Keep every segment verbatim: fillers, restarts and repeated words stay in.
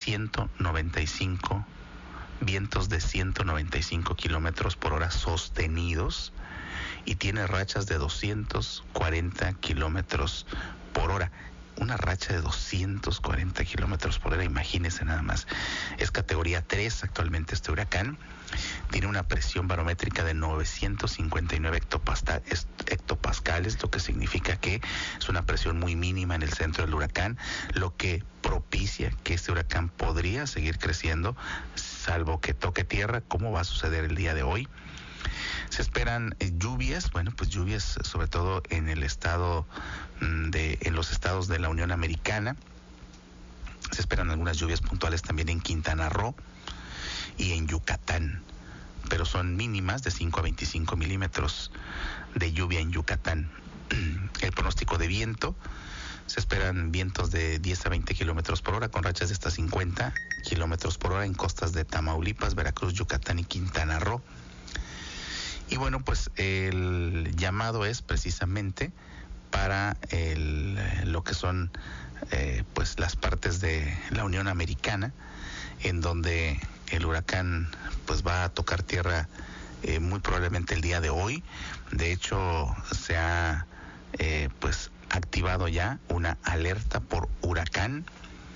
ciento noventa y cinco, vientos de ciento noventa y cinco kilómetros por hora sostenidos, y tiene rachas de doscientos cuarenta kilómetros por hora. Una racha de doscientos cuarenta kilómetros por hora, imagínense nada más. Es categoría tres actualmente este huracán. Tiene una presión barométrica de novecientos cincuenta y nueve hectopascales, lo que significa que es una presión muy mínima en el centro del huracán, lo que propicia que este huracán podría seguir creciendo, salvo que toque tierra, como va a suceder el día de hoy. Se esperan eh, lluvias, bueno, pues lluvias sobre todo en el estado de, en los estados de la Unión Americana. Se esperan algunas lluvias puntuales también en Quintana Roo y en Yucatán, pero son mínimas de cinco a veinticinco milímetros de lluvia en Yucatán. El pronóstico de viento: se esperan vientos de diez a veinte kilómetros por hora con rachas de hasta cincuenta kilómetros por hora en costas de Tamaulipas, Veracruz, Yucatán y Quintana Roo. Y bueno, pues el llamado es precisamente para el, lo que son eh, pues las partes de la Unión Americana, en donde el huracán pues va a tocar tierra eh, muy probablemente el día de hoy. De hecho, se ha eh, pues activado ya una alerta por huracán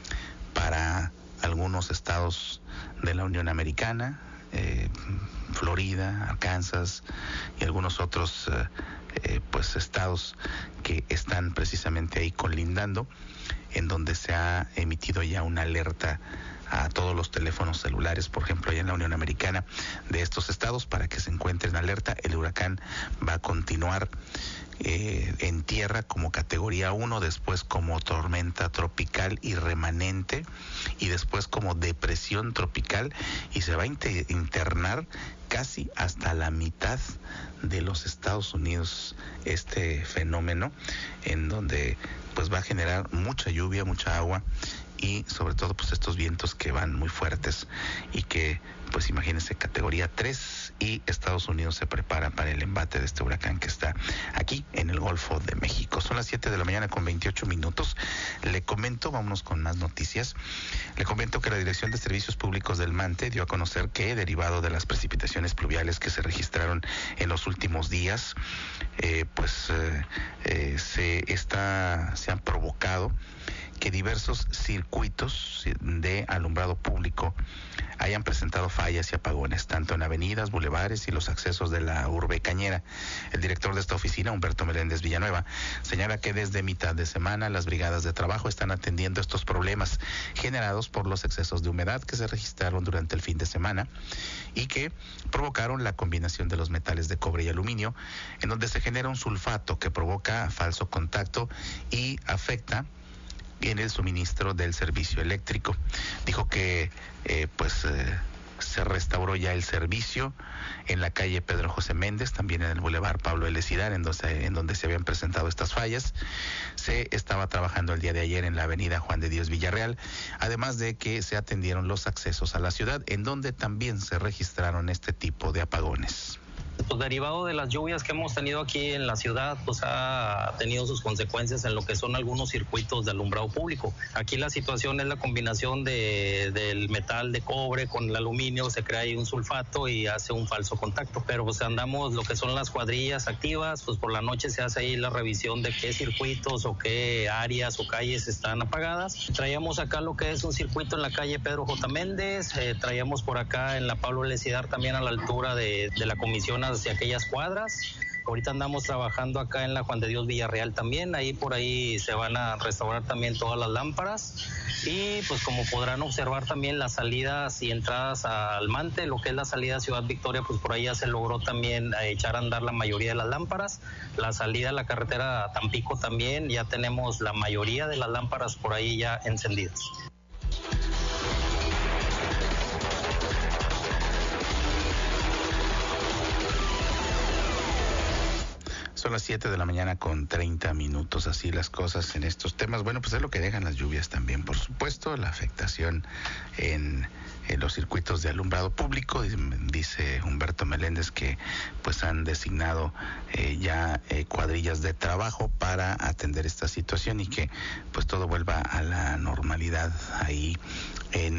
para algunos estados de la Unión Americana, eh, Florida, Arkansas y algunos otros eh, eh, pues estados que están precisamente ahí colindando, en donde se ha emitido ya una alerta a todos los teléfonos celulares, por ejemplo, allá en la Unión Americana, de estos estados, para que se encuentren alerta. El huracán va a continuar eh, en tierra como categoría uno, después como tormenta tropical y remanente, y después como depresión tropical, y se va a internar casi hasta la mitad de los Estados Unidos este fenómeno, en donde pues va a generar mucha lluvia, mucha agua, y sobre todo pues estos vientos que van muy fuertes, y que pues imagínense, categoría tres, y Estados Unidos se prepara para el embate de este huracán que está aquí en el Golfo de México. Son las siete de la mañana con veintiocho minutos. Le comento, vámonos con más noticias. Le comento que la Dirección de Servicios Públicos del MANTE dio a conocer que, derivado de las precipitaciones pluviales que se registraron en los últimos días, eh, pues eh, eh, se está, se han provocado que diversos circuitos de alumbrado público hayan presentado fallas y apagones, tanto en avenidas, bulevares y los accesos de la urbe cañera. El director de esta oficina, Humberto Meléndez Villanueva, señala que desde mitad de semana las brigadas de trabajo están atendiendo estos problemas generados por los excesos de humedad que se registraron durante el fin de semana y que provocaron la combinación de los metales de cobre y aluminio, en donde se genera un sulfato que provoca falso contacto y afecta en el suministro del servicio eléctrico. Dijo que eh, pues eh, se restauró ya el servicio en la calle Pedro José Méndez, también en el Boulevard Pablo L. Cidar, en donde, en donde se habían presentado estas fallas. Se estaba trabajando el día de ayer en la avenida Juan de Dios Villarreal, además de que se atendieron los accesos a la ciudad, en donde también se registraron este tipo de apagones. Pues derivado de las lluvias que hemos tenido aquí en la ciudad, pues ha tenido sus consecuencias en lo que son algunos circuitos de alumbrado público. Aquí la situación es la combinación de, del metal de cobre con el aluminio, se crea ahí un sulfato y hace un falso contacto. Pero pues andamos lo que son las cuadrillas activas, pues por la noche se hace ahí la revisión de qué circuitos o qué áreas o calles están apagadas. Traíamos acá lo que es un circuito en la calle Pedro J. Méndez, eh, traíamos por acá en la Pablo L. Cidar también a la altura de, de la comisión hacia aquellas cuadras. Ahorita andamos trabajando acá en la Juan de Dios Villarreal también, ahí por ahí se van a restaurar también todas las lámparas, y pues como podrán observar también las salidas y entradas al Mante, lo que es la salida a Ciudad Victoria, pues por ahí ya se logró también echar a andar la mayoría de las lámparas. La salida a la carretera a Tampico también, ya tenemos la mayoría de las lámparas por ahí ya encendidas. Son las siete de la mañana con treinta minutos, así las cosas en estos temas. Bueno, pues es lo que dejan las lluvias también, por supuesto, la afectación en, en los circuitos de alumbrado público. Dice Humberto Meléndez que pues han designado eh, ya eh, cuadrillas de trabajo para atender esta situación y que pues todo vuelva a la normalidad ahí en